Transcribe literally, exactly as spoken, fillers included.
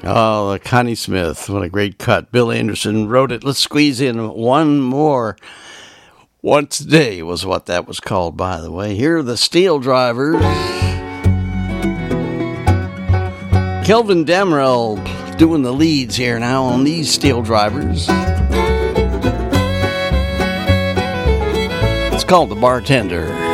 Oh, Connie Smith. What a great cut. Bill Anderson wrote it. Let's squeeze in one more. Once a Day was what that was called, by the way. Here are the Steel Drivers. Kelvin Damerel doing the leads here now on these Steel Drivers. It's called The Bartender.